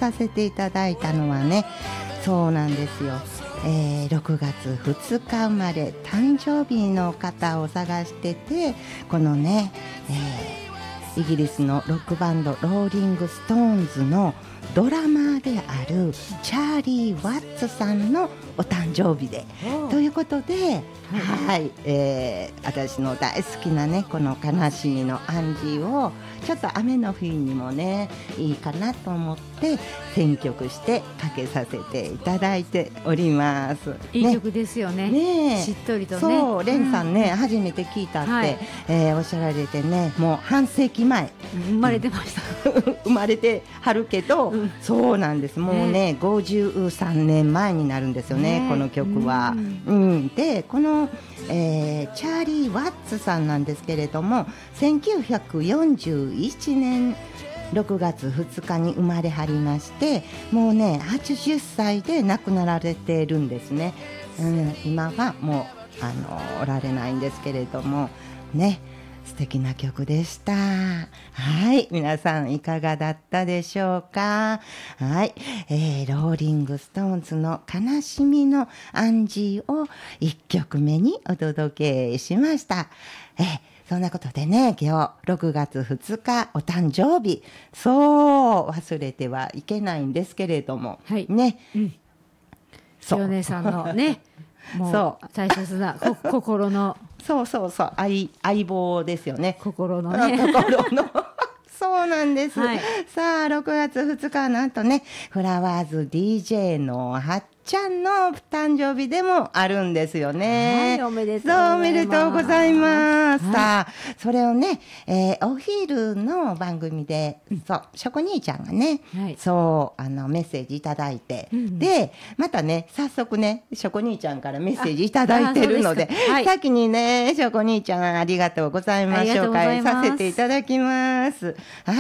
させていただいたのはね、そうなんですよ、6月2日生まれ誕生日の方を探してて、このね、イギリスのロックバンドローリング・ストーンズのドラマーであるチャーリー・ワッツさんのお誕生日でということで、はい、私の大好きなねこの悲しみのアンジーをちょっと雨の日にもねいいかなと思って選曲してかけさせていただいております。 いい曲ですよね。ね、しっとりとね。 そう、レンさんね、初めて聞いたって、はい、おっしゃられてね、もう半世紀前生まれてました生まれてはるけど、そうなんです、もうね53年前になるんですよね、この曲は。でこのチャーリー・ワッツさんなんですけれども、1941年6月2日に生まれはりまして、もうね80歳で亡くなられているんですね。今はもうおられないんですけれどもね、素敵な曲でした。はい、皆さんいかがだったでしょうか。はい、ローリングストーンズの悲しみのアンジーを1曲目にお届けしました。そんなことでね、今日6月2日お誕生日、そう忘れてはいけないんですけれども、はい、ね、 そうお姉さんのねもう大切な心のそう相棒ですよね、 心のね心のそうなんです、はい、さあ6月2日はなんとねフラワーズ DJ のはっちゃんの誕生日でもあるんですよね。 はい、おめでとうございます。 はい、 さあそれをね、お昼の番組で、そうしょこ兄ちゃんがね、はい、そうメッセージいただいて、でまたね早速ねしょこ兄ちゃんからメッセージいただいてるので、はい、先にねしょこ兄ちゃんありがとうございます。紹介させていただきます。はい、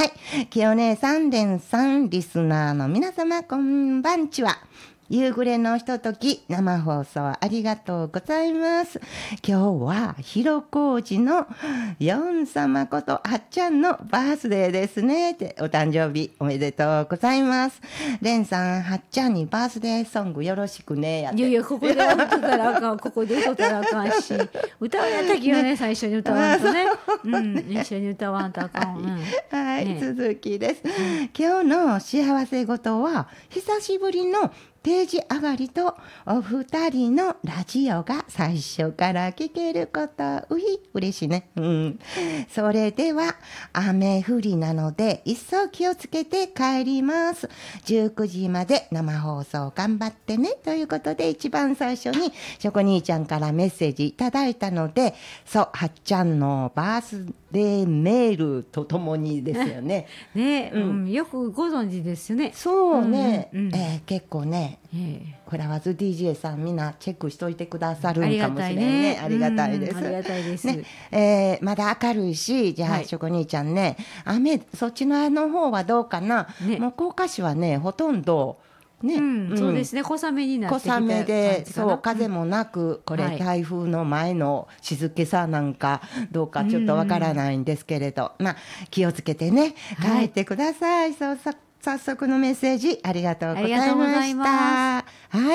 きよ姉さん、れんさん、リスナーの皆様こんばんちは。夕暮れのひととき生放送ありがとうございます。今日は広小路のヨン様ことあっちゃんのバースデーですねってお誕生日おめでとうございます。レンさんはっちゃんにバースデーソングよろしくねやって。 いやここで歌ったらあかんここで歌ったらあかんし歌うやったきよねさん一緒に歌わんとね、一緒に歌わんとあかん、 はい、続きです、今日の幸せ事は久しぶりのページ上がりとお二人のラジオが最初から聞けること嬉しいね、それでは雨降りなので一層気をつけて帰ります。19時まで生放送頑張ってねということで、一番最初にしょこ兄ちゃんからメッセージいただいたので、そうはっちゃんのバースデーメールとともにですよねね、よくご存知ですよね。 そうね、結構ねフラワーズ DJ さんみんなチェックしといてくださるんかもしれないね。ありがたいです。 ありがたいですね、まだ明るいし、じゃあしょこ兄ちゃんね、雨そっちの方はどうかな、もう福岡市はねほとんどね、 そうですね、小雨になってきた小雨で、そう風もなく、これ台風の前の静けさなんかどうかちょっとわからないんですけれど、まあ気をつけてね帰ってください。そう早速のメッセージありがとうございました。はい、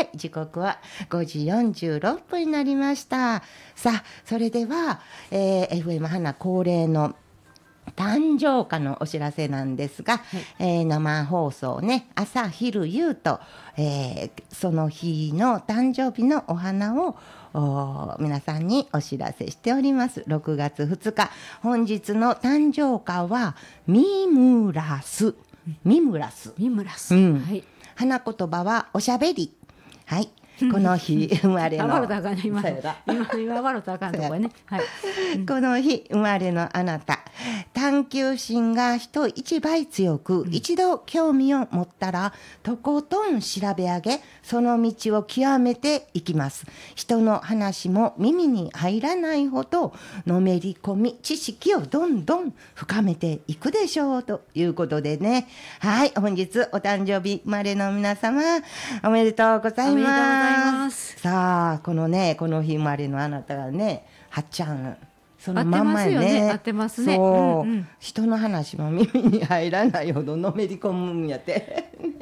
時刻は5時46分になりました。さあそれでは、FM 花恒例の誕生花のお知らせなんですが、生放送ね朝昼夕と、その日の誕生日のお花を皆さんにお知らせしております。6月2日本日の誕生花はミムラス、はい、花言葉はおしゃべり。はい、この日生まれのこの日生まれのあなた、探求心が人一倍強く、一度興味を持ったらとことん調べ上げその道を極めていきます。人の話も耳に入らないほどのめり込み知識をどんどん深めていくでしょうということでね、はい、本日お誕生日生まれの皆様おめでとうございます。さあこの日生まれのあなたがねはっちゃんそのまんまやね。 合ってますね。 そう、人の話も耳に入らないほどのめり込むんやって